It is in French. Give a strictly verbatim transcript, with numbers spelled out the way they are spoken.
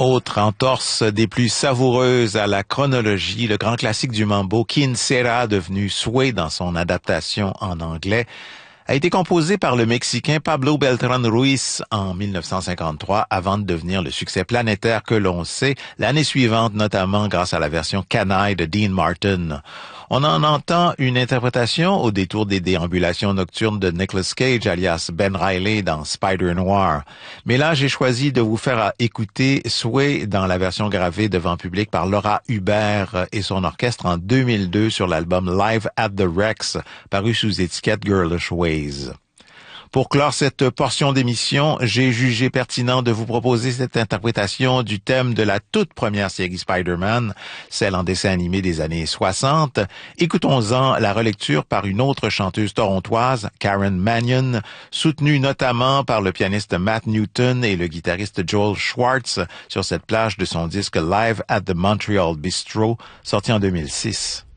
Autre entorse des plus savoureuses à la chronologie, le grand classique du mambo, Quien Sera, devenu Sway dans son adaptation en anglais, a été composé par le Mexicain Pablo Beltrán Ruiz en mille neuf cent cinquante-trois avant de devenir le succès planétaire que l'on sait l'année suivante, notamment grâce à la version canaille de Dean Martin. On en entend une interprétation au détour des déambulations nocturnes de Nicolas Cage, alias Ben Reilly dans Spider Noir. Mais là, j'ai choisi de vous faire écouter Sway dans la version gravée devant public par Laura Hubert et son orchestre en deux mille deux sur l'album Live at the Rex, paru sous étiquette Girlish Ways. Pour clore cette portion d'émission, j'ai jugé pertinent de vous proposer cette interprétation du thème de la toute première série Spider-Man, celle en dessin animé des années soixante. Écoutons-en la relecture par une autre chanteuse torontoise, Karen Mannion, soutenue notamment par le pianiste Matt Newton et le guitariste Joel Schwartz sur cette plage de son disque Live at the Montreal Bistro, sorti en deux mille six.